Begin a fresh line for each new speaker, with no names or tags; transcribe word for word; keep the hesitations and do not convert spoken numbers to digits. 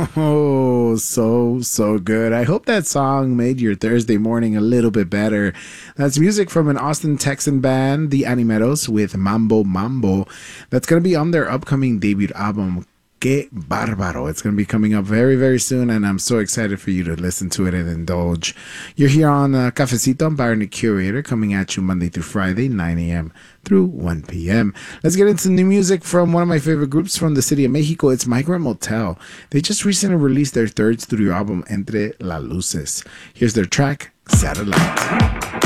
Oh, so, so good. I hope that song made your Thursday morning a little bit better. That's music from an Austin, Texan band, the Animeros, with Mambo Mambo. That's going to be on their upcoming debut album, Que Bárbaro. It's going to be coming up very, very soon, and I'm so excited for you to listen to it and indulge. You're here on uh, Cafecito. I'm Byron the Curator, coming at you Monday through Friday, nine a.m. through one p.m. Let's get into new music from one of my favorite groups from the city of Mexico. It's Migrant Motel. They just recently released their third studio album, Entre las Luces. Here's their track, Satellite.